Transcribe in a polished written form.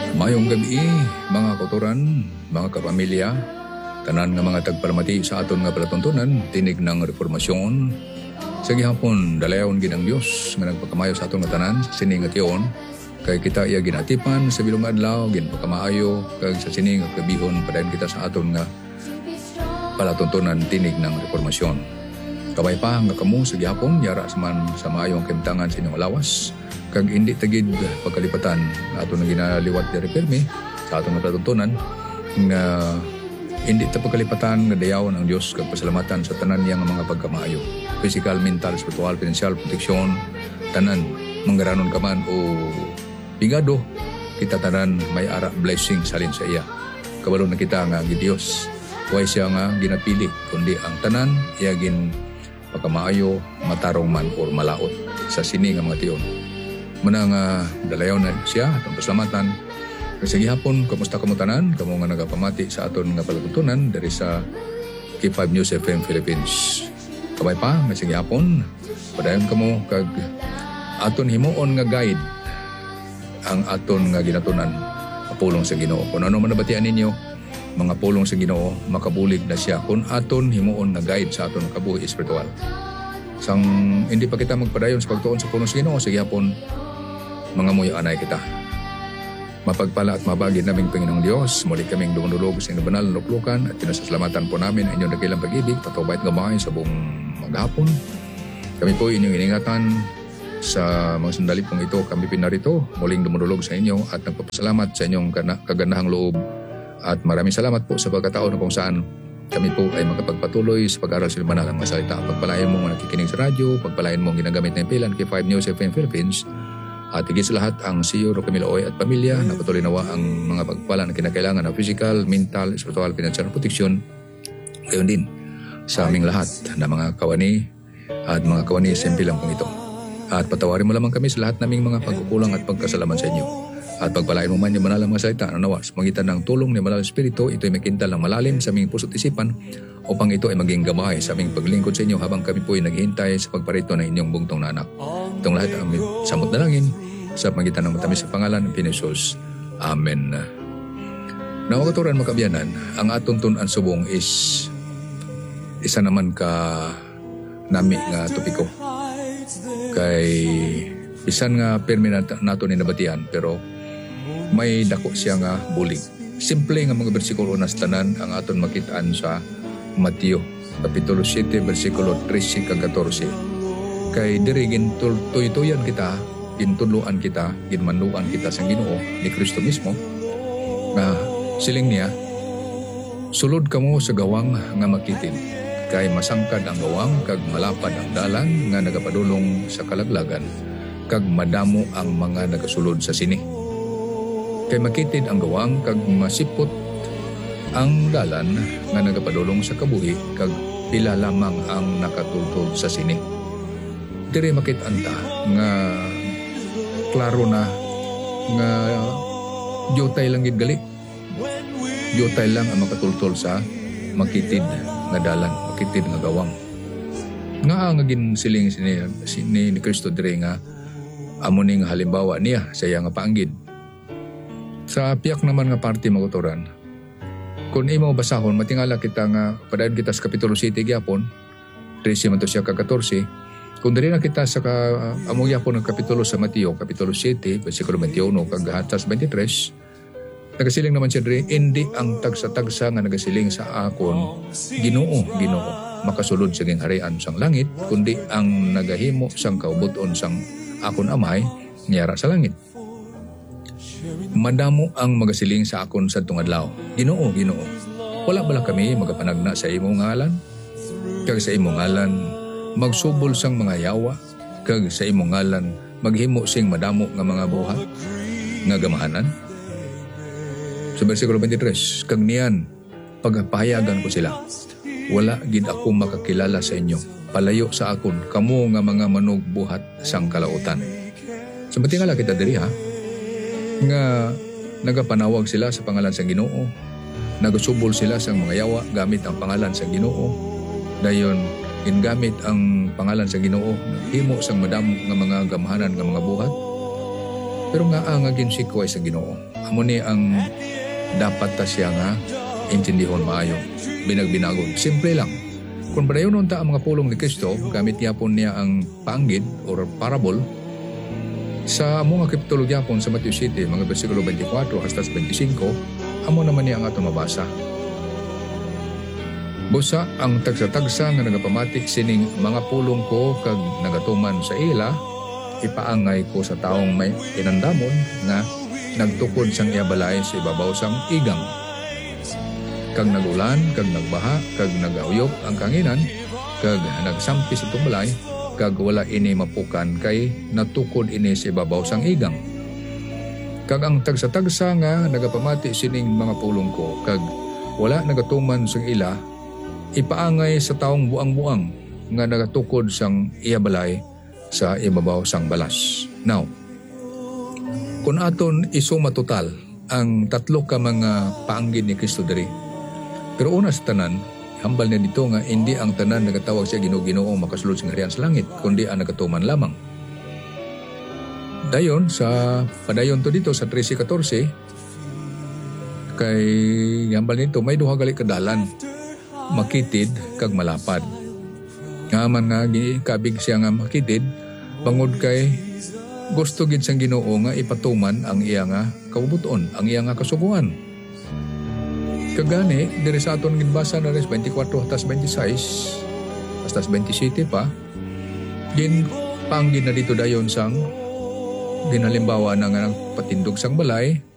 Mayong gabi, mga kauturan, mga kapamilya, tanan nga mga tagpalamati sa aton nga palatuntunan, tinig ng reformasyon. Sa gihapon, dalayaon ginang Dios nga nagpakamayo sa aton nga tanan, sa sining nga tiyon, kay kita iya ginatipan sa bilong adlaw, ginpakamayo, kag sa sining nga kabihon, padayon kita sa aton nga palatuntunan, tinig ng reformasyon. Kabay pa nga kamo sa gihapon, yara man sa maayong kimtangan sa inyong lawas, kag hindi tagid pagkalipatan ato na ginaliwat diri pirmi sa ato nga palatuntunan nga hindi ta pagkalipatan nga dayawan ang Dios kag pasalamatan sa tanan niyang mga pagkamaayo, physical, mental, spiritual, financial, protection, tanan manggaranon ka man o bigado, kita tanan may ara blessing salin sa iya. Kabalo na kita nga gi Dios way siya nga ginapili kundi ang tanan iya gin pagkamaayo, matarong man or malaot sa sini nga mga tiyon. Muna nga dalayaw na siya atong pasalamatan. Kasi gihapon, kamusta kamo tanan? Kamo nga nagapamati sa aton nga palatuntunan dari sa K5 News FM Philippines. Kabay pa, nga sige gihapon, padayon kamo kag aton himuon nga guide ang aton nga ginatunan, pulong sa Ginoo. Kung ano man nabatian ninyo, mga pulong sa Ginoo, makabulig na siya kung aton himuon nga guide sa aton kabuhi espiritual. Sang hindi pa kita magpadayon sa pagtuon sa pulong sa Ginoo, sige gihapon, mga muyo anay kita. Mapagpala at mabagi naming Panginoong Diyos, muli kaming dumulog sa inyong banal na luklukan at pinasasalamatan po namin ang inyong dakilang pag-ibig, patubait gamay sa buong maghapon. Kami po inyong iningatan sa mga sandali pong ito. Kami pinarito, muling dumulog sa inyo at nagpapasalamat sa inyong kagandahang loob. At maraming salamat po sa pagkataon na kung saan kami po ay makapagpatuloy sa pag-aral sa banal ng mga salita. Pagpalain mo mga nakikinig sa radyo, pagpalain mo ginagamit ng pilan K5 News FM Philippines. At higit sa lahat ang CEO Camilo Oy at pamilya na patuloy nawa ang mga pagpala na kinakailangan ng physical, mental, spiritual, financial protection. Gayon din sa aming lahat na mga kawani at mga kawani sa impilang pong ito. At patawarin mo lamang kami sa lahat naming mga pagkukulang at pagkasalaman sa inyo. At pagpalain mo man yung manalang mga salita na nawa sa magitan ng tulong ni Manalang Espiritu, ito ay makintal ng malalim sa aming puso't isipan upang ito ay maging gamay sa aming paglingkod sa inyo habang kami po ay naghihintay sa pagparito ng inyong bugtong na anak. Itong lahat ang aming samot dalangin sa magitan ng matamis sa pangalan ng Pinisos. Amen. Nawagaturan makabiyanan, ang aton tunan subong is isa naman ka nami nga topiko. Kay bisan nga permanent nato ni nabatian pero may dako siya nga bulig. Simple nga mga bersikulo na sa tanan ang aton makitaan sa Mateo Kapitulo 7 versikulo 13 kag 14. Kay diri gintuy-tuyan kita, gintudloan kita, ginmanuan kita sa Ginoo ni Kristo mismo nga siling niya, sulod kamo sa gawang nga makitid, kay masangkad ang gawang kag malapad ang dalan nga nagapadulong sa kalaglagan, kag madamo ang mga nagasulod sa sini. Kay makitid ang gawang kag masipot ang dalan nga nagapadulong sa kabuhi, kag pila lamang ang nakatultol sa sini. Diri makit-anta nga klaro na nga diotay lang gid gali. Diotay lang ang makatultol sa makitid nga dalan, makitid nga gawang. Nga ang ginsiling ni Kristo diri nga amo ning halimbawa niya sa iya nga paanggid. Sa piyak naman nga parte maguturan, kung imo basahon, matingala kita nga, padayon kita sa Kapitulo 7 gyapon, 13 man to siya ka 14, kung dali na kita sa amo gyapon ng Kapitulo sa Mateo, Kapitulo 7, versikulo 21, kag hatas 23, nagasiling naman siya diri, hindi ang tagsa-tagsa nga nagasiling sa akon, Ginoo, makasulod sa gingharian sang langit, kundi ang nagahimo sang kaubuton sang akon amay, niyara sa langit. Madamo ang magasiling sa akon sa tungadlaw. Ginoo, wala bala kami magapanagna sa imong ngalan? Kag sa imong ngalan magsubol sang mga yawa, kag sa imong ngalan maghimo sing madamo nga mga buhat nga gamahanan? Sa versikulo 23, kag niyan pagpahayagan ko sila, wala gid ako makakilala sa inyo, palayo sa akon kamo nga mga manugbuhat sang kalautan. So matingala kita diri ha, nga nagapanawag sila sa pangalan sa Ginoo, nagasubol sila sa mga yawa gamit ang pangalan sa Ginoo, dayon gingamit ang pangalan sa Ginoo, himo sang madamo nga mga gamahanan nga mga buhat. Pero nga nga ginsikway sa Ginoo. Amo ni ang dapat ta siya nga intindihon maayo. Binagbinagon. Simple lang. Kung padayon ta ang mga pulong ni Kristo, gamit yapon niya ang paanggid or parable sa mga kapitulo yapon sa Matthew City, mga versikulo 24 hasta 25, amo naman niya ang aton mabasa. Busa ang tagsa-tagsa nga nagapamatik sining mga pulong ko kag nagatuman sa ila, ipaangay ko sa taong may inandamon nga nagtukod sang iabalay sa ibabaw sang igang. Kag nagulan, kag nagbaha, kag nagauyop ang kanginan, kag nagsampi sa balay, kag wala ini mapukan kay natukod ini sa ibabaw sang igang. Kag ang tagsa-tagsa nga nagapamati sining mga pulong ko, kag wala nagatuman sang ila, ipaangay sa taong buang-buang nga nagatukod sang iabalay sa ibabaw sang balas. Now, kung aton isuma total ang tatlo ka mga paanggid ni Kristo diri, pero una sa tanan, hambal niya dito nga hindi ang tanan nagatawag siya Ginoo makasulod sa harian sa langit, kundi ang nagatuman lamang. Dayon sa padayon to dito sa 13:14, kay hambal nito may duha gali kadalan, makitid kag malapad. Nga man nga kabig siya nga makitid, bangod kay gusto gid sang Ginoo nga ipatuman ang iya nga kabubuton, ang iya nga kasuguan. Kagani, diri sa aton ginbasa na 24 hasta 26 hasta 27 pa, panggid na dito dayon sang ginalimbawa na nga nagpatindog sang balay,